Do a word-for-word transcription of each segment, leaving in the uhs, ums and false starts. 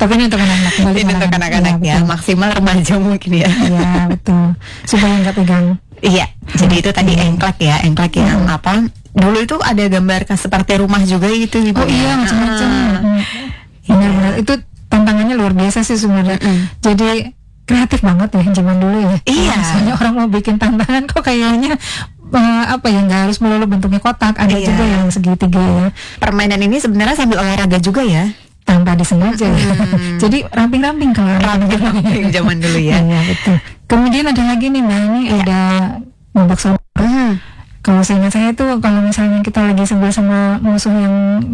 Tapi ini untuk anak-anak kembali. Ini untuk anak-anak ya, betul. maksimal remaja mungkin ya. Iya betul. Supaya nggak pegang. Iya, jadi itu tadi Iya. engklek ya, engklek yang apa? Dulu itu ada gambar kan seperti rumah juga gitu Ibu. Oh iya, macam-macam. Ah. Hmm. Benar-benar itu tantangannya luar biasa sih sebenarnya. Mm-mm. Jadi kreatif banget ya zaman dulu ya. Iya. Misalnya orang mau bikin tantangan kok kayaknya eh, apa ya, nggak harus melulu bentuknya kotak, ada Iya. juga yang segitiga ya, Permainan ini sebenarnya sambil olahraga juga ya. tanpa disengaja ya. Hmm. Jadi ramping-ramping kalau Ramping-ramping zaman dulu ya. Iya betul. Kemudian ada lagi nih Mbak, ini Iya. ada ngobak sodor. Hmm. Kalau saya ingat saya tuh kalau misalnya kita lagi sebelah sama musuh yang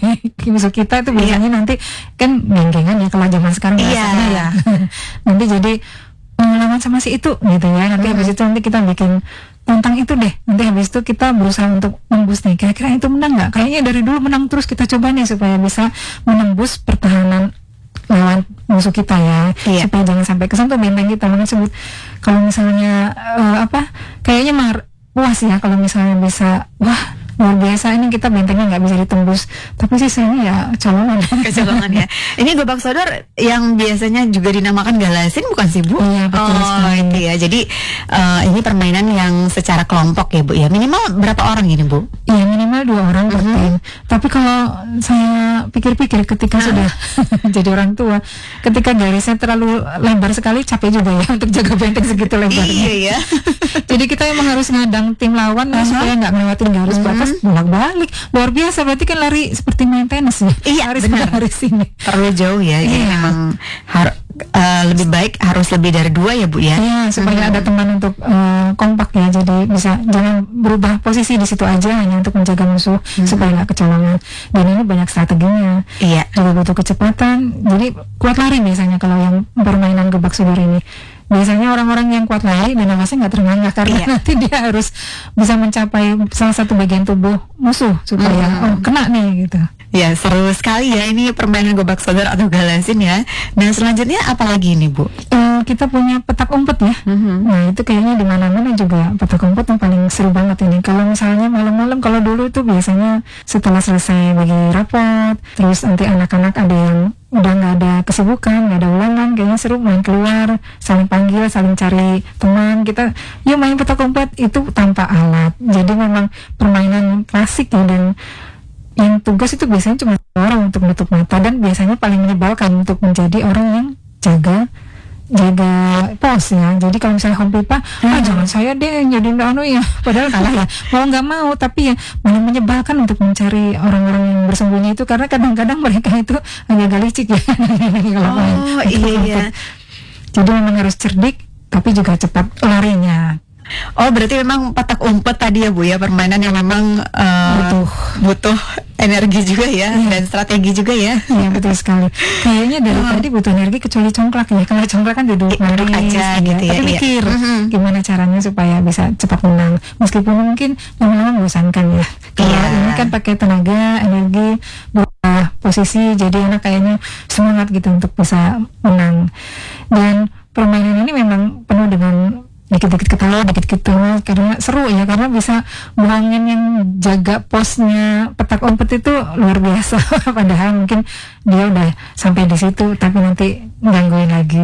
musuh kita itu biasanya nanti kan geng-gengan ya kalau zaman sekarang Iya. bahasanya ya. Nanti jadi melawan sama si itu gitu ya. Nanti habis itu nanti kita bikin tentang itu deh. Nanti habis itu kita berusaha untuk nembus nih. Kira-kira itu menang nggak? Kayaknya dari dulu menang terus, kita coba nih supaya bisa menembus pertahanan lawan musuh kita ya. Iya. Supaya jangan sampai kesentuh benteng kita. Makanya sebut kalau misalnya eh, apa? Kayaknya mar puas ya kalau misalnya bisa, wah luar biasa ini kita bentengnya nggak bisa ditembus, tapi sih saya ya colongan. Kecolongan ya. Ini gobak sodor yang biasanya juga dinamakan galasin bukan sih Bu? Iya, betul Oh sekali. itu ya. Jadi eh, ini permainan yang secara kelompok ya Bu ya. Minimal berapa orang ini Bu? Iya minimal dua orang per tim. Tapi kalau saya pikir-pikir ketika sudah jadi orang tua, ketika garisnya terlalu lebar sekali capek juga ya untuk jaga benteng segitu lebarnya. Iya ya. Jadi kita emang harus ngadang tim lawan ya, supaya nggak ngelewatin garis batas bolak-balik. Luar biasa, berarti kan lari seperti main tenis ya. Iya, Garis benar. sana, garis sini. Terlalu jauh ya. Jadi Iya. memang har- eh, lebih baik harus lebih dari dua ya Bu ya. Iya, supaya ada teman untuk eh, kompak ya. Jadi bisa jangan berubah posisi di situ aja hanya untuk menjaga musuh supaya nggak kecolongan. Dan ini banyak strateginya. Iya. Juga butuh kecepatan. Jadi kuat lari biasanya kalau yang permainan gebak sodor ini. Biasanya orang-orang yang kuat lari dan nafasnya nggak terengah karena Iya. nanti dia harus bisa mencapai salah satu bagian tubuh musuh supaya Mhm. oh kena nih gitu. Ya seru sekali ya ini permainan gobak sodor atau galasin ya. Dan selanjutnya apa lagi nih Bu? Eh, kita punya petak umpet ya. Mhm. Nah itu kayaknya di mana-mana juga petak umpet yang paling seru banget ini. Kalau misalnya malam-malam, kalau dulu itu biasanya setelah selesai bagi rapot, terus nanti anak-anak ada yang udah nggak ada kesibukan, nggak ada ulangan, kayaknya seru main keluar, saling panggil, saling cari teman. Kita yuk main petak umpet itu tanpa alat. Jadi memang permainan klasik ya, dan yang tugas itu biasanya cuma orang untuk menutup mata, dan biasanya paling menyebalkan untuk menjadi orang yang jaga jaga pos ya. Jadi kalau misalnya home pipa, ah jangan saya deh yang jadi anu ya, padahal kalah ya, mau nggak mau, tapi ya malah menyebalkan untuk mencari orang-orang yang bersembunyi itu, karena kadang-kadang mereka itu agak licik ya. Kalau main Oh petak iya. umpet. Jadi memang harus cerdik tapi juga cepat larinya. Oh berarti memang petak umpet tadi ya Bu ya, permainan yang memang eh, Butuh. butuh energi juga ya, Iya. dan strategi juga ya. Iya betul sekali. Kayaknya dari tadi butuh energi kecuali congklak ya. Kalau congklak kan duduk Duduk manis aja gitu ya, tapi iya. mikir Mhm. gimana caranya supaya bisa cepat menang. Meskipun mungkin lama-lama membosankan ya. Kalau Iya. ini kan pakai tenaga, energi, berubah posisi, jadi anak kayaknya semangat gitu untuk bisa menang. Dan permainan ini memang penuh dengan dikit-dikit ketawa, dikit-dikit ketawa, karena seru ya, karena bisa buangin yang jaga posnya petak umpet itu luar biasa. Padahal mungkin dia udah sampai di situ, tapi nanti gangguin lagi.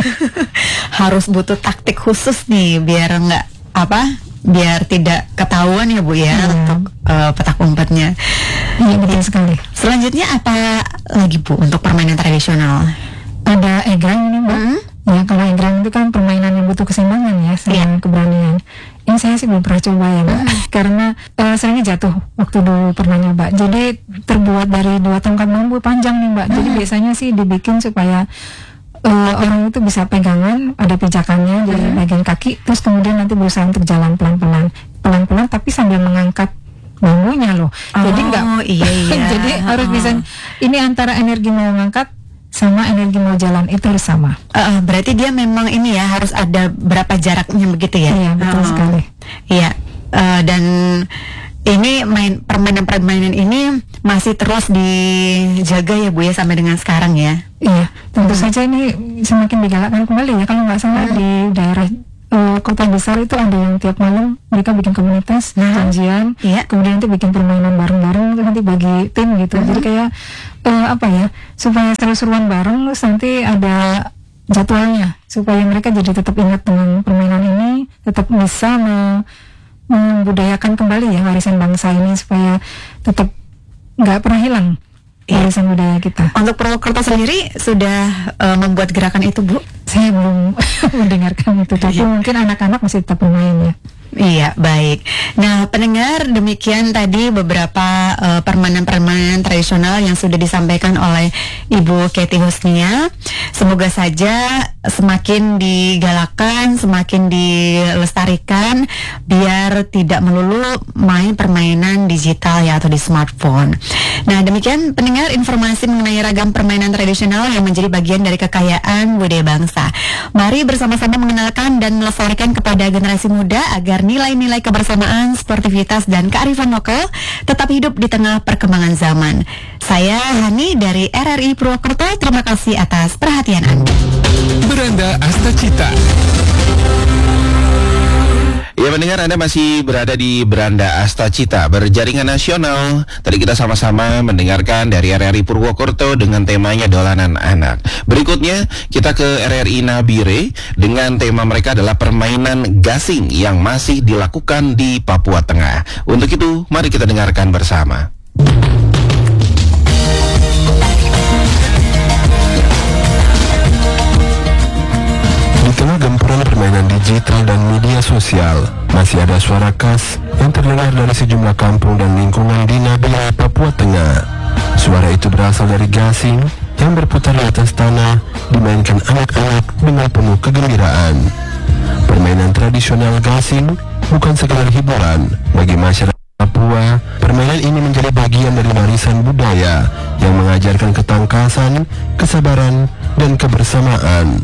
Harus butuh taktik khusus nih biar nggak apa, biar tidak ketahuan ya Bu ya. Iya. Untuk eh, petak umpetnya. Iya betul sekali. Selanjutnya apa lagi Bu untuk permainan tradisional? Ada egrang ini Mbak. Hmm? Ya kalau egrang itu kan permainan yang butuh keseimbangan ya, sama Iya. keberanian. Ini saya sih belum pernah coba ya Mbak, karena eh, seringnya jatuh waktu dulu pernah nyoba. Jadi terbuat dari dua tongkat bambu panjang nih Mbak. Jadi biasanya sih dibikin supaya eh, orang itu bisa pegangan, ada pijakannya di bagian kaki, terus kemudian nanti berusaha untuk jalan pelan-pelan, pelan-pelan tapi sambil mengangkat bambunya loh. Jadi Oh, enggak, iya, iya. jadi harus Oh. bisa. Ini antara energi mau ngangkat sama energi mau jalan itu harus sama. Eh, berarti dia memang ini ya, harus ada berapa jaraknya begitu ya? Iya betul Oh. sekali. Iya. Eh, dan ini main permainan-permainan ini masih terus dijaga ya Bu ya sampai dengan sekarang ya. Iya, tentu saja ini semakin digalakkan kembali ya. Kalau nggak salah di daerah uh, kota besar itu ada yang tiap malam mereka bikin komunitas, Nah. janjian, Iya. kemudian nanti bikin permainan bareng-bareng, terus nanti bagi tim gitu. Jadi kayak uh, apa ya, supaya seru-seruan bareng, terus nanti ada jadwalnya supaya mereka jadi tetap ingat dengan permainan ini, tetap bisa me- membudayakan kembali ya warisan bangsa ini supaya tetap nggak pernah hilang warisan budaya kita. Untuk Purwokerto sendiri sudah uh, membuat gerakan itu, Bu? Saya belum mendengarkan itu, tapi Iya. mungkin anak-anak masih tetap bermain ya. Iya, baik. Nah, pendengar, demikian tadi beberapa uh, permainan-permainan tradisional yang sudah disampaikan oleh Ibu Kety Husnia. Semoga saja semakin digalakkan, semakin dilestarikan, biar tidak melulu main permainan digital ya atau di smartphone. Nah, demikian pendengar informasi mengenai ragam permainan tradisional yang menjadi bagian dari kekayaan budaya bangsa. Mari bersama-sama mengenalkan dan melestarikan kepada generasi muda agar nilai-nilai kebersamaan, sportivitas, dan kearifan lokal tetap hidup di tengah perkembangan zaman. Saya Hani dari R R I Purwokerto, terima kasih atas perhatian Anda. Beranda Astacita. Ya pendengar, Anda masih berada di Beranda Astacita berjaringan nasional. Tadi kita sama-sama mendengarkan dari R R I Purwokerto dengan temanya Dolanan Anak. Berikutnya kita ke R R I Nabire dengan tema mereka adalah permainan gasing yang masih dilakukan di Papua Tengah. Untuk itu, mari kita dengarkan bersama. Di tengah gempuran permainan digital dan media sosial, masih ada suara khas yang terdengar dari sejumlah kampung dan lingkungan di Nabire, Papua Tengah. Suara itu berasal dari gasing yang berputar di atas tanah, dimainkan anak-anak dengan penuh kegembiraan. Permainan tradisional gasing bukan sekadar hiburan bagi masyarakat Papua. Permainan ini menjadi bagian dari warisan budaya yang mengajarkan ketangkasan, kesabaran, dan kebersamaan.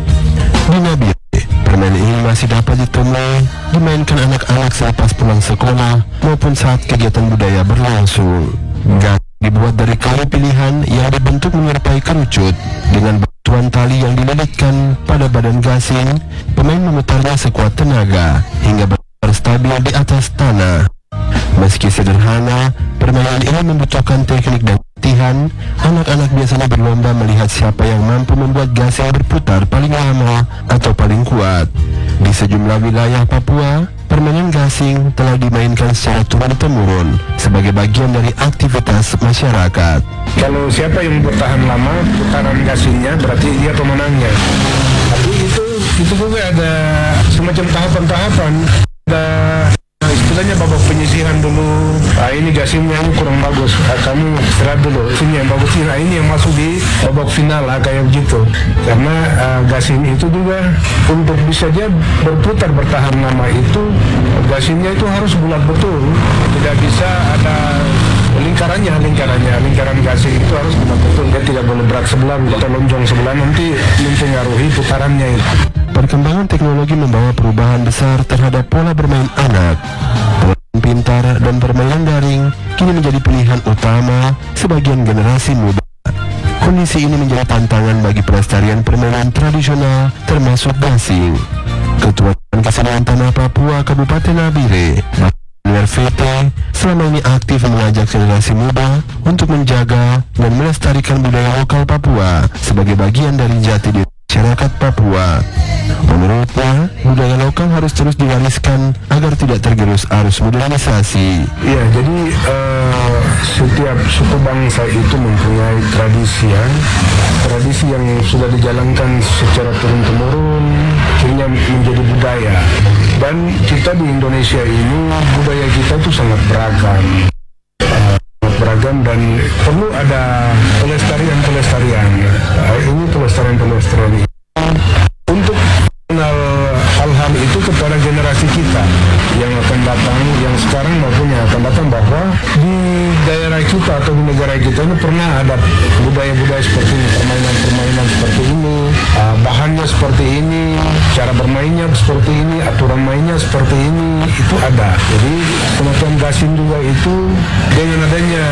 Di Nabire, permainan ini masih dapat ditemui dimainkan anak-anak selepas pulang sekolah maupun saat kegiatan budaya berlangsung. Gasing dibuat dari kayu pilihan yang dibentuk menyerupai kerucut. Dengan bantuan tali yang dililitkan pada badan gasing, pemain memutarnya sekuat tenaga hingga berstabil di atas tanah. Meski sederhana, permainan ini membutuhkan teknik dan latihan. Anak-anak biasanya berlomba melihat siapa yang mampu membuat gasing berputar paling lama atau paling kuat. Di sejumlah wilayah Papua, permainan gasing telah dimainkan secara turun-temurun sebagai bagian dari aktivitas masyarakat. Kalau siapa yang bertahan lama putaran gasingnya berarti dia pemenangnya. Tapi itu itu juga ada semacam tahapan-tahapan. Ada istilahnya babak penyisihan dulu. Nah, ini gasingnya ini kurang bagus. Nah, kamu istirahat dulu. Ini yang bagus. Nah, ini yang masuk di babak final lah, kayak begitu. Karena uh, gasing itu juga untuk bisa dia berputar bertahan lama itu gasingnya itu harus bulat betul. Tidak bisa ada lingkarannya, lingkarannya, lingkaran gasing itu harus bulat betul. Dia tidak boleh berat sebelah atau lonjong sebelah, nanti mempengaruhi putarannya itu. Perkembangan teknologi membawa perubahan besar terhadap pola bermain anak. Permainan pintar dan permainan daring kini menjadi pilihan utama sebagian generasi muda. Kondisi ini menjadi tantangan bagi pelestarian permainan tradisional termasuk gasing. Ketua Kesenian Tanah Papua Kabupaten Nabire, R V T, selama ini aktif mengajak generasi muda untuk menjaga dan melestarikan budaya lokal Papua sebagai bagian dari jati diri masyarakat Papua. Menurutnya, budaya lokal harus terus diwariskan agar tidak tergerus arus modernisasi. Ya, jadi uh, setiap suku bangsa itu mempunyai tradisi ya, tradisi yang sudah dijalankan secara turun-temurun, akhirnya menjadi budaya. Dan kita di Indonesia ini, budaya kita itu sangat beragam. beragam dan perlu ada pelestarian-pelestarian. Nah, ini pelestarian-pelestarian untuk mengenal hal-hal itu kepada generasi kita yang akan datang, yang sekarang maupun yang akan datang, bahwa di daerah kita atau di negara kita ini pernah ada budaya-budaya seperti ini, permainan-permainan seperti ini, uh, bahannya seperti ini, cara bermainnya seperti ini, aturan mainnya seperti ini, itu ada. Jadi semacam gasing juga itu dengan adanya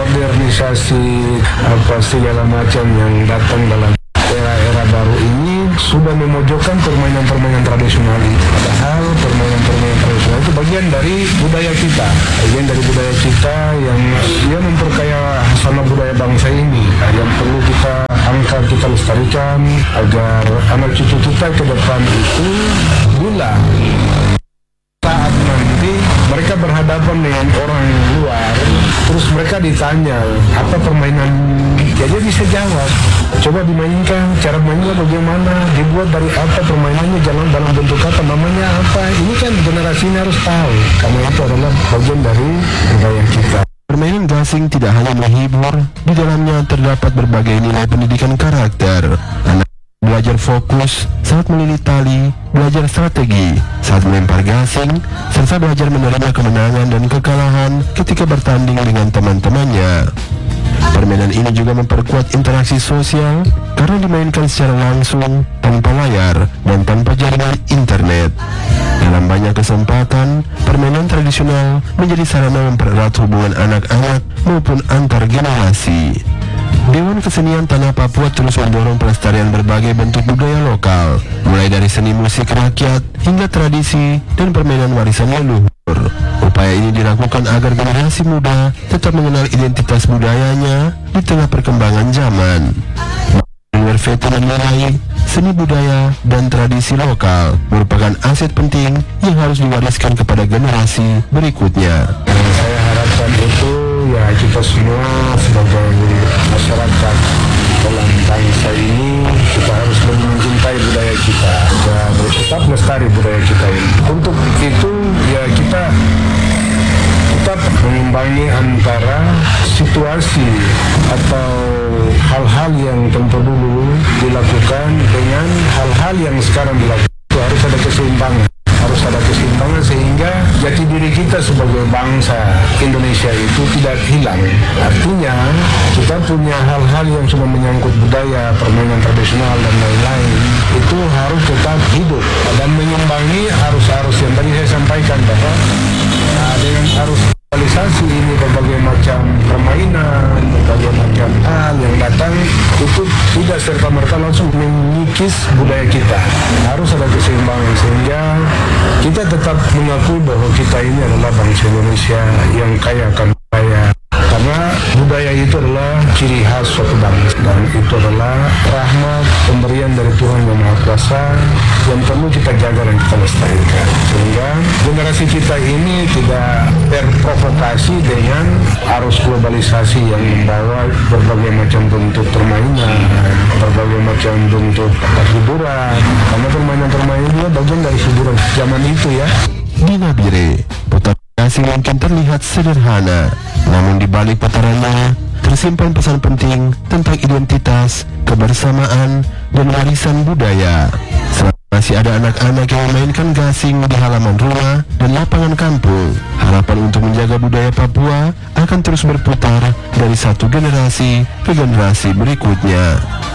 modernisasi apa segala macam yang datang dalam era-era baru ini, sudah memojokkan permainan-permainan tradisional itu. Padahal permainan-permainan tradisional itu bagian dari budaya kita, bagian dari budaya kita yang dia memperkaya sama budaya bangsa ini, yang perlu kita angkat, kita lestarikan agar anak cucu kita ke depan itu bila saat nanti mereka berhadapan dengan orang luar, terus mereka ditanya apa permainan, ya dia bisa jawab. Coba dimainkan, cara mainnya bagaimana, dibuat dari apa, permainannya jalan dalam bentuk apa, namanya apa. Ini kan generasi ini harus tahu, karena itu adalah bagian dari budaya kita. Permainan gasing tidak hanya menghibur, di dalamnya terdapat berbagai nilai pendidikan karakter. Anak belajar fokus saat melilit tali, belajar strategi saat melempar gasing, serta belajar menerima kemenangan dan kekalahan ketika bertanding dengan teman-temannya. Permainan ini juga memperkuat interaksi sosial karena dimainkan secara langsung, tanpa layar, dan tanpa jaringan internet. Dalam banyak kesempatan, permainan tradisional menjadi sarana mempererat hubungan anak-anak maupun antar generasi. Dewan Kesenian Tanah Papua terus mendorong pelestarian berbagai bentuk budaya lokal, mulai dari seni musik rakyat hingga tradisi dan permainan warisan leluhur. Upaya ini dilakukan agar generasi muda tetap mengenal identitas budayanya di tengah perkembangan zaman. Werfeto menilai seni budaya dan tradisi lokal merupakan aset penting yang harus diwariskan kepada generasi berikutnya. Yang saya harapkan itu ya kita semua sebagai masyarakat dalam bangsa ini, kita harus lebih mencintai budaya kita dan tetap lestari budaya kita ini. Untuk itu ya kita tetap mengimbangi antara situasi atau hal-hal yang tempo dulu dilakukan dengan hal-hal yang sekarang dilakukan. Itu harus ada keseimbangan. Harus ada keseimbangan sehingga jati diri kita sebagai bangsa Indonesia itu tidak hilang. Artinya kita punya hal-hal yang cuma menyangkut budaya, permainan tradisional dan lain-lain, itu harus tetap hidup dan mengimbangi arus-arus yang tadi saya sampaikan bahwa nah, dengan arus globalisasi ini berbagai macam permainan, berbagai macam hal yang datang itu tidak serta-merta langsung mengikis budaya kita. Harus ada keseimbangan sehingga kita tetap mengakui bahwa kita ini adalah bangsa Indonesia yang kaya akan budaya. Karena budaya itu adalah ciri khas suatu bangsa dan itu adalah rahmat pemberian dari Tuhan Yang Maha Kuasa yang perlu kita jaga dan kita lestarikan sehingga generasi kita ini tidak terprovokasi dengan arus globalisasi yang membawa berbagai macam bentuk permainan, berbagai macam bentuk hiburan, karena permainan-permainan itu bagian dari hiburan zaman itu ya. Di Nabire, putar gasing mungkin terlihat sederhana, namun di balik putarannya tersimpan pesan penting tentang identitas, kebersamaan, dan warisan budaya. Selama masih ada anak-anak yang memainkan gasing di halaman rumah dan lapangan kampung, harapan untuk menjaga budaya Papua akan terus berputar dari satu generasi ke generasi berikutnya.